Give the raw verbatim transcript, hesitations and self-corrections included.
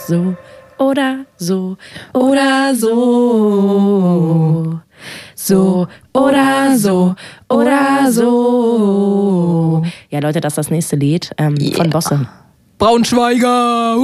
so oder so oder so. So oder so oder so. Ja, Leute, das ist das nächste Lied ähm, Yeah. von Bosse. Braunschweiger!